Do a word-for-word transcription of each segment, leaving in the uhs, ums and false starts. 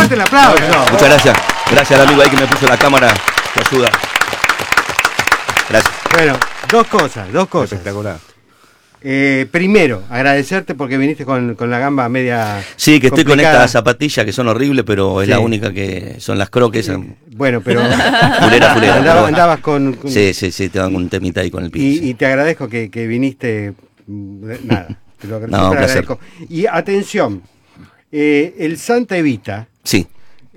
Fuerte el aplauso. Muchas gracias. Gracias al amigo ahí que me puso la cámara. Te ayuda. Gracias. Bueno, dos cosas, dos cosas. Espectacular. Eh, primero, agradecerte porque viniste con, con la gamba media. Sí, que estoy complicada. con estas zapatillas que son horribles, pero es Sí. la única que son las croques. Eh, bueno, pero. Fulera, fulera. Andaba- pero- andabas con. con- Sí, sí, sí, te dan un temita ahí con el piso. y, y te agradezco que, que viniste. mm, Nada. Te lo, No, te un placer. agradezco. Y atención, eh, el Santa Evita. Sí.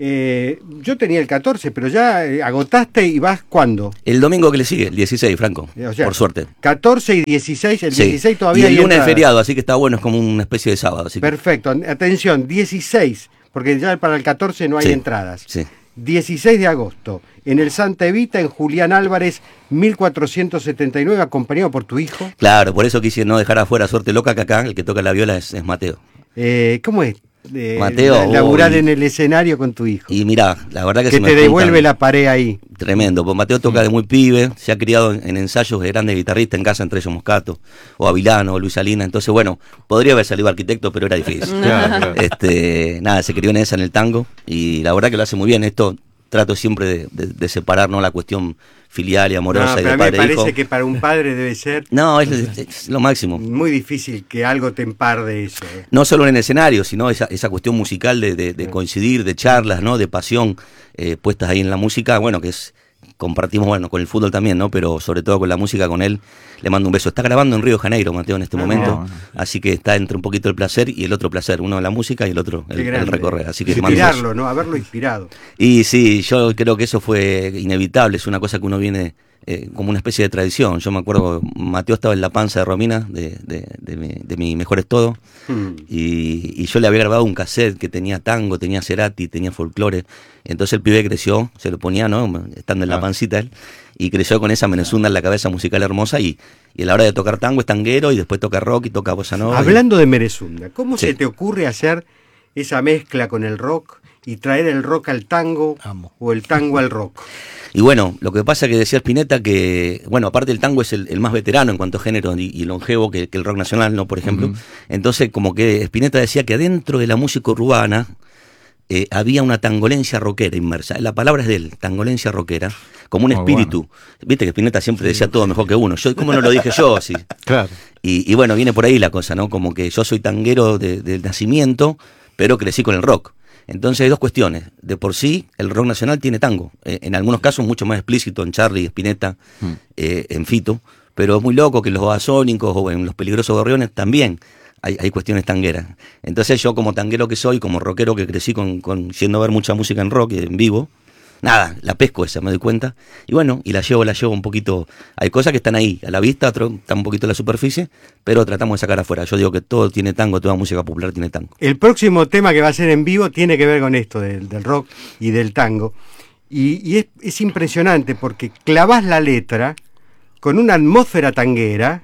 Eh, yo tenía el catorce, pero ya eh, agotaste y vas ¿cuándo? El domingo que le sigue, el dieciséis, Franco. O sea, por suerte. catorce y dieciséis, el Sí. dieciséis todavía Y el hay lunes es entradas. feriado, así que está bueno, es como una especie de sábado. Así que- Perfecto, atención, dieciséis, porque ya para el catorce no hay Sí, entradas. sí. dieciséis de agosto, en el Santa Evita, en Julián Álvarez, mil cuatrocientos setenta y nueve, acompañado por tu hijo. Claro, por eso quise no dejar afuera Suerte Loca, que acá el que toca la viola es, es Mateo. Eh, ¿Cómo es? Eh, Mateo, la- laburar uy. en el escenario con tu hijo. Y mirá, la verdad que, que se me te devuelve juntan- la pared ahí. Tremendo, pues Mateo toca de muy pibe, se ha criado en, en ensayos de grandes guitarristas en casa, entre ellos Moscato, o Avilano, o Luis Salina, entonces bueno, podría haber salido arquitecto, pero era difícil. Claro, claro. Este, nada, se crió en esa, en el tango, y la verdad que lo hace muy bien. Esto trato siempre de, de, de separar, ¿no?, la cuestión filial y No, amorosa y pero de a mí me padre e parece hijo. que para un padre debe ser No, es, es lo máximo. muy difícil que algo te emparde eso. eh. No solo en el escenario, sino esa, esa cuestión musical de, de, de coincidir, de charlas, ¿no?, de pasión eh, puestas ahí en la música, bueno, que es compartimos, bueno, con el fútbol también, ¿no?, pero sobre todo con la música, con él. Le mando un beso. Está grabando en Río de Janeiro, Mateo, en este Ah, momento, no, no. así que está entre un poquito el placer y el otro placer, uno la música y el otro el, Qué el grande. recorrer, así que te mando un beso. Inspirarlo, ¿no? Haberlo inspirado. Y sí, yo creo que eso fue inevitable, es una cosa que uno viene eh, como una especie de tradición. Yo me acuerdo, Mateo estaba en la panza de Romina, de, de, de, mi, de mi Mejor es Todo, Hmm. y, y yo le había grabado un cassette que tenía tango, tenía Cerati, tenía folclore. Entonces el pibe creció, se lo ponía, ¿no?, estando en la Ah. pancita él, y creció con esa menezunda en la cabeza musical hermosa, y, y a la hora de tocar tango es tanguero, y después toca rock y toca bossa nova. y- Hablando de Merezunda, ¿cómo Sí. se te ocurre hacer esa mezcla con el rock y traer el rock al tango Amo. o el tango al rock? Y bueno, lo que pasa que decía Spinetta que, bueno, aparte el tango es el, el más veterano en cuanto a género y, y longevo que, que el rock nacional, ¿no?, por ejemplo. Ujú. Entonces, como que Spinetta decía que dentro de la música urbana eh, había una tangolencia rockera inmersa. La palabra es de él, tangolencia rockera, como un Muy espíritu. Viste que Spinetta siempre decía todo mejor que uno. Yo, ¿cómo no lo dije yo así? Claro. Y, y bueno, viene por ahí la cosa, ¿no? Como que yo soy tanguero de, del nacimiento, pero crecí con el rock. Entonces hay dos cuestiones. De por sí, el rock nacional tiene tango. Eh, en algunos casos mucho más explícito, en Charlie, Spinetta, Mm. eh, en Fito. Pero es muy loco que en los Babasónicos o en los Peligrosos Gorriones también hay, hay cuestiones tangueras. Entonces yo, como tanguero que soy, como rockero que crecí con, con yendo a ver mucha música en rock, en vivo, nada, la pesco esa, me doy cuenta. Y bueno, y la llevo, la llevo un poquito. Hay cosas que están ahí, a la vista, otro, está un poquito en la superficie, pero tratamos de sacar afuera. Yo digo que todo tiene tango, toda música popular tiene tango. El próximo tema que va a ser en vivo tiene que ver con esto del, del rock y del tango. Y, y es, es impresionante porque clavas la letra con una atmósfera tanguera.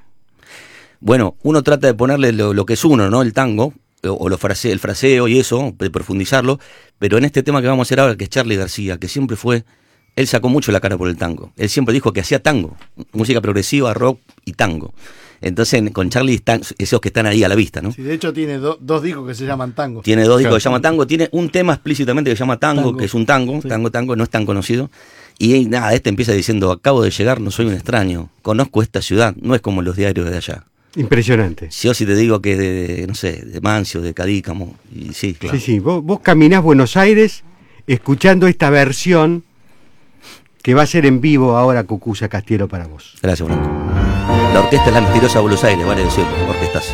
Bueno, uno trata de ponerle lo, lo que es uno, ¿no? El tango, o, o lo frase, el fraseo y eso, de profundizarlo, pero en este tema que vamos a hacer ahora, que es Charly García, que siempre fue, él sacó mucho la cara por el tango. Él siempre dijo que hacía tango, música progresiva, rock y tango. Entonces con Charly están esos que están ahí a la vista, ¿no? Sí, de hecho tiene do- dos discos que se llaman tango. Tiene dos discos Claro. que se llama Tango, tiene un tema explícitamente que se llama Tango, Tango. que es un tango, Sí. tango, tango, no es tan conocido. Y nada, este empieza diciendo, acabo de llegar, no soy un extraño, conozco esta ciudad, no es como los diarios de allá. Impresionante. Si yo si te digo que es de, de, no sé, de Mancio, de Cadícamo, y sí, claro. Sí, sí, vos, vos caminás Buenos Aires escuchando esta versión que va a ser en vivo ahora Cucuza Castielo para vos. Gracias, Franco. La orquesta es la misteriosa Buenos Aires, vale decirlo, orquestas.